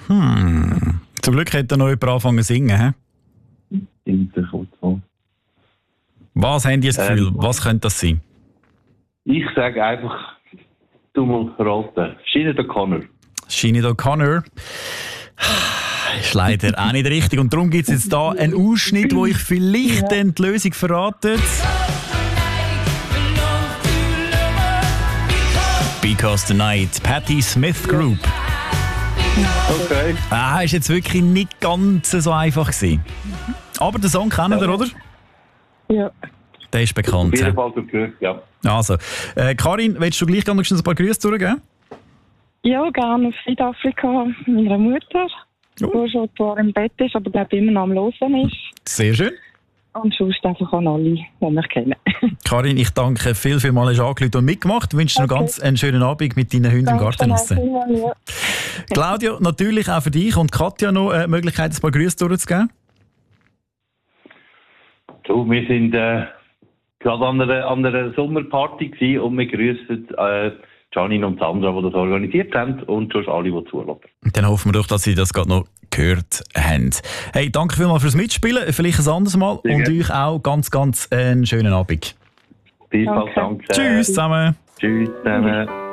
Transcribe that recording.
Zum Glück hat er noch jemand angefangen zu singen. He? Was haben die das Gefühl? Was könnte das sein? Ich sage einfach, du musst raten. Sinead O'Connor. Sinead O'Connor. Ist leider auch nicht richtig. Und darum gibt es jetzt hier einen Ausschnitt, wo ich vielleicht dann die Lösung verrate. Because the Night, Patti Smith Group. Okay. Ist jetzt wirklich nicht ganz so einfach gewesen. Aber den Song kennen wir, oder? Ja. Der ist bekannt. Auf jeden Fall gehört, ja. Also, Karin, willst du gleich noch ein paar Grüße durchgeben? Ja, gerne auf Südafrika meiner Mutter, die schon zwar im Bett ist, aber glaube immer noch am Hören ist. Sehr schön. Und sonst einfach an alle, die mich kennen. Karin, ich danke vielmals, hast du angerufen und mitgemacht. Ich wünsche dir noch ganz einen schönen Abend mit deinen Hunden im Garten. Ja. Claudia, natürlich auch für dich und Katja noch die Möglichkeit, ein paar Grüße durchzugeben. So, wir sind gerade an einer Sommerparty gewesen und wir grüßen Janine und Sandra, die das organisiert haben und schon alle, die zuhören. Dann hoffen wir doch, dass Sie das gerade noch gehört haben. Hey, danke vielmals fürs Mitspielen, vielleicht ein anderes Mal und euch auch ganz, ganz einen schönen Abend. Bis bald, danke. Tschüss zusammen. Tschüss zusammen.